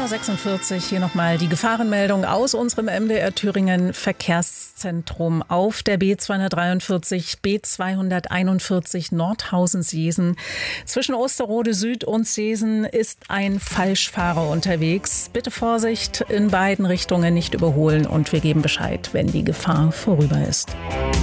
9:46 Uhr, hier nochmal die Gefahrenmeldung aus unserem MDR Thüringen Verkehrszentrum auf der B243, B241 Nordhausen-Seesen. Zwischen Osterode Süd und Seesen ist ein Falschfahrer unterwegs. Bitte Vorsicht, in beiden Richtungen nicht überholen und wir geben Bescheid, wenn die Gefahr vorüber ist.